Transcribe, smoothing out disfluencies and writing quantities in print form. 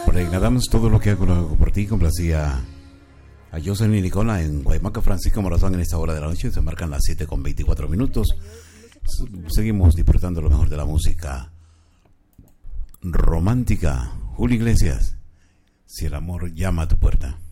Brian Adams, todo lo que hago por ti, complacía a Jocelyn y Nicola en Guaymaca. Francisco Morazán en esta hora de la noche, se marcan las 7:24. Seguimos disfrutando lo mejor de la música romántica. Julio Iglesias, si el amor llama a tu puerta.